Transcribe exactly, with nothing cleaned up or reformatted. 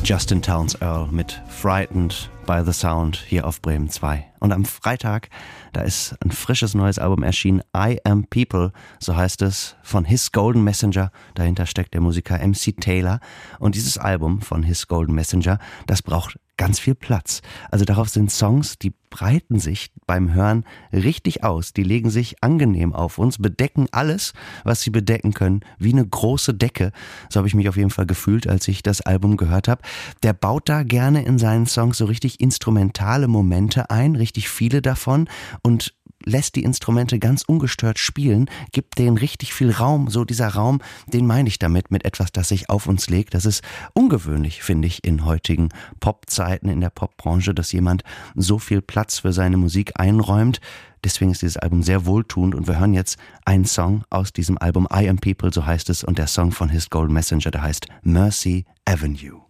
Justin Townes Earl mit Frightened by the Sound hier auf Bremen zwei. Und am Freitag, da ist ein frisches neues Album erschienen, I Am People, so heißt es, von His Golden Messenger. Dahinter steckt der Musiker M C Taylor. Und dieses Album von His Golden Messenger, das braucht ganz viel Platz. Also darauf sind Songs, die breiten sich beim Hören richtig aus. Die legen sich angenehm auf uns, bedecken alles, was sie bedecken können, wie eine große Decke. So habe ich mich auf jeden Fall gefühlt, als ich das Album gehört habe. Der baut da gerne in seinen Songs so richtig instrumentale Momente ein, richtig viele davon, und lässt die Instrumente ganz ungestört spielen, gibt denen richtig viel Raum. So dieser Raum, den meine ich damit, mit etwas, das sich auf uns legt. Das ist ungewöhnlich, finde ich, in heutigen Popzeiten, in der Popbranche, dass jemand so viel Platz für seine Musik einräumt. Deswegen ist dieses Album sehr wohltuend und wir hören jetzt einen Song aus diesem Album I Am People, so heißt es, und der Song von His Golden Messenger, der heißt Mercy Avenue.